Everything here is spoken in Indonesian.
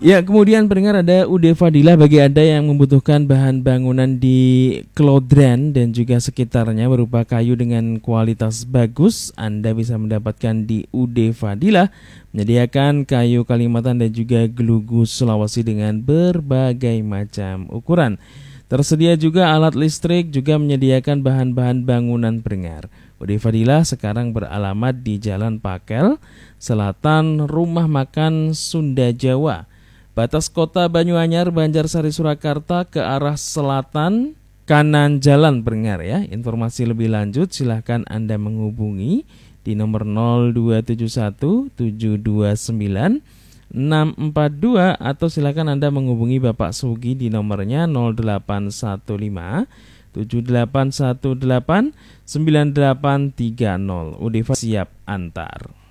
Ya, kemudian pendengar ada UD Fadilah bagi Anda yang membutuhkan bahan bangunan di Klodran dan juga sekitarnya berupa kayu dengan kualitas bagus. Anda bisa mendapatkan di UD Fadilah, menyediakan kayu Kalimantan dan juga gelugus Sulawesi dengan berbagai macam ukuran. Tersedia juga alat listrik, juga menyediakan bahan-bahan bangunan pendengar. UD Fadilah sekarang beralamat di Jalan Pakel, Selatan Rumah Makan Sunda Jawa. Batas kota Banyuanyar, Banjarsari, Surakarta ke arah selatan kanan jalan pendengar ya. Informasi lebih lanjut silahkan Anda menghubungi di nomor 0271 729 642 atau silahkan Anda menghubungi Bapak Sugi di nomornya 0815 7818 9830. UD siap antar.